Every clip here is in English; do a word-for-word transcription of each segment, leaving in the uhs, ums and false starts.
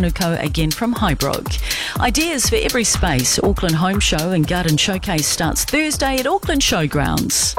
Manukau again from Highbrook. Ideas for every space. Auckland Home Show and Garden Showcase starts Thursday at Auckland Showgrounds.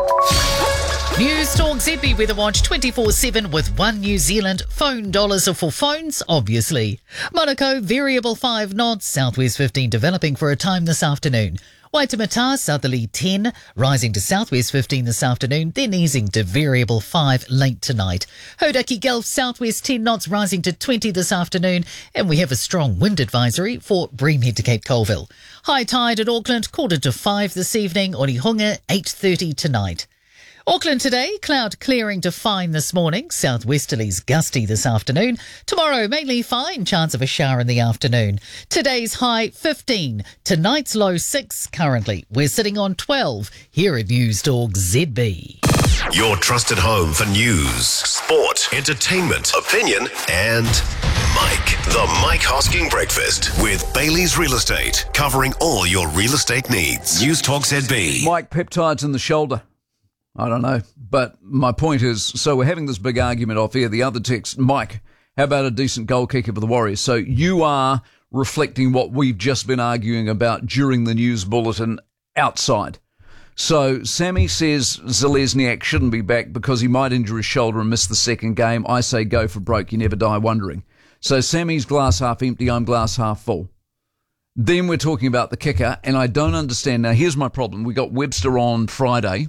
News Talk Z B Weather Watch twenty-four seven with One New Zealand. Phone dollars are for phones, obviously. Monaco, variable five knots, southwest fifteen developing for a time this afternoon. Waitemata, southerly ten, rising to southwest fifteen this afternoon, then easing to variable five late tonight. Hodaki Gulf, southwest ten knots, rising to twenty this afternoon, and we have a strong wind advisory for Breamhead to Cape Colville. High tide at Auckland, quarter to five this evening, Orihunga, eight thirty tonight. Auckland today, cloud clearing to fine this morning, southwesterlies gusty this afternoon. Tomorrow, mainly fine, chance of a shower in the afternoon. Today's high fifteen, tonight's low six currently. We're sitting on twelve here at News Talk Z B. Your trusted home for news, sport, entertainment, opinion, and Mike. The Mike Hosking Breakfast with Bailey's Real Estate, covering all your real estate needs. News Talk Z B. Mike, peptides in the shoulder. I don't know. But my point is, so we're having this big argument off air. The other text, Mike, how about a decent goal kicker for the Warriors? So you are reflecting what we've just been arguing about during the news bulletin outside. So Sammy says Zalesniak shouldn't be back because he might injure his shoulder and miss the second game. I say go for broke. You never die wondering. So Sammy's glass half empty, I'm glass half full. Then we're talking about the kicker, and I don't understand. Now, here's my problem. We got Webster on Friday.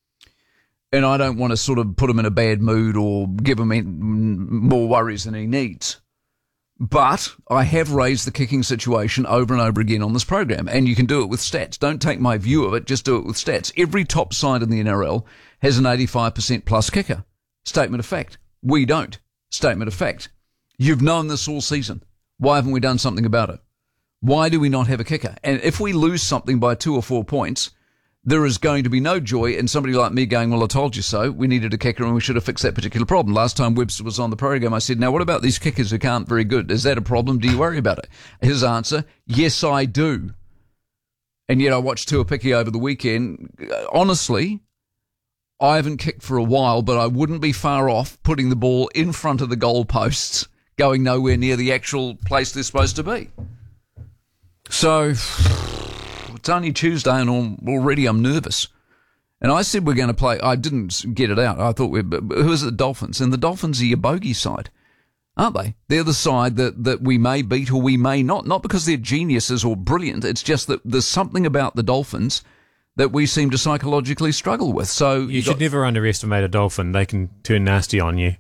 And I don't want to sort of put him in a bad mood or give him more worries than he needs. But I have raised the kicking situation over and over again on this program, and you can do it with stats. Don't take my view of it, just do it with stats. Every top side in the N R L has an eighty-five percent plus kicker. Statement of fact. We don't. Statement of fact. You've known this all season. Why haven't we done something about it? Why do we not have a kicker? And if we lose something by two or four points, there is going to be no joy in somebody like me going, well, I told you so. We needed a kicker and we should have fixed that particular problem. Last time Webster was on the program, I said, now what about these kickers who can't very good? Is that a problem? Do you worry about it? His answer, yes, I do. And yet I watched Tuapiki over the weekend. Honestly, I haven't kicked for a while, but I wouldn't be far off putting the ball in front of the goalposts, going nowhere near the actual place they're supposed to be. So it's only Tuesday and already I'm nervous. And I said we're going to play. I didn't get it out. I thought we're, who is it? The Dolphins. And the Dolphins are your bogey side, aren't they? They're the side that, that we may beat or we may not. Not because they're geniuses or brilliant. It's just that there's something about the Dolphins that we seem to psychologically struggle with. So You should got, never underestimate a Dolphin. They can turn nasty on you.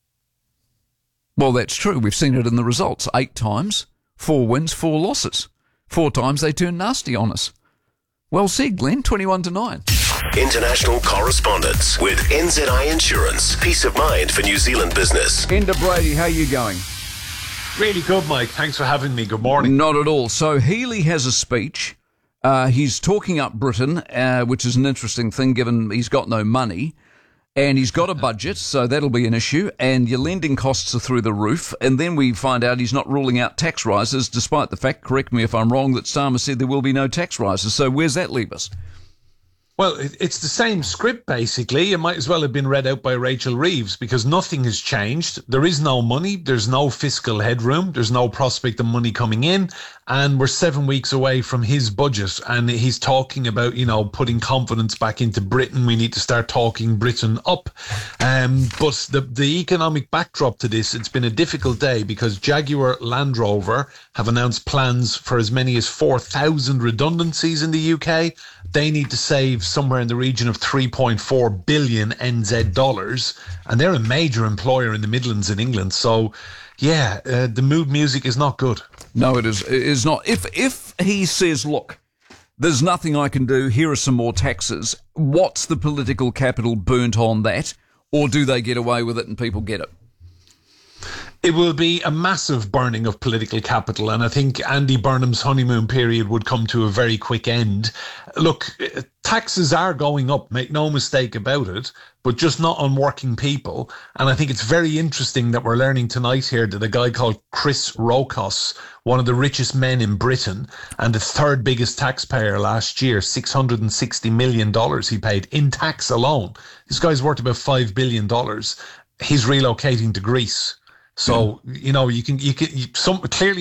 Well, that's true. We've seen it in the results. Eight times, four wins, four losses. Four times they turned nasty on us. Well said, Glenn, twenty-one to nine. International correspondence with N Z I Insurance. Peace of mind for New Zealand business. Enda Brady, how are you going? Really good, Mike. Thanks for having me. Good morning. Not at all. So Healy has a speech. Uh, he's talking up Britain, uh, which is an interesting thing given he's got no money. And he's got a budget, so that'll be an issue. And your lending costs are through the roof. And then we find out he's not ruling out tax rises, despite the fact, correct me if I'm wrong, that Starmer said there will be no tax rises. So where's that leave us? Well, it's the same script, basically. It might as well have been read out by Rachel Reeves because nothing has changed. There is no money. There's no fiscal headroom. There's no prospect of money coming in. And we're seven weeks away from his budget. And he's talking about, you know, putting confidence back into Britain. We need to start talking Britain up. Um, but the, the economic backdrop to this, it's been a difficult day because Jaguar Land Rover have announced plans for as many as four thousand redundancies in the U K. They need to save somewhere in the region of three point four billion N Z dollars. And they're a major employer in the Midlands in England. So, yeah, uh, the mood music is not good. No, it is, it is not. If if he says, look, there's nothing I can do, here are some more taxes, what's the political capital burnt on that? Or do they get away with it and people get it? It will be a massive burning of political capital, and I think Andy Burnham's honeymoon period would come to a very quick end. Look, taxes are going up, make no mistake about it, but just not on working people. And I think it's very interesting that we're learning tonight here that a guy called Chris Rokos, one of the richest men in Britain and the third biggest taxpayer last year, six hundred sixty million dollars he paid in tax alone. This guy's worth about five billion dollars. He's relocating to Greece. So, you know, you can, you can, you, some, clearly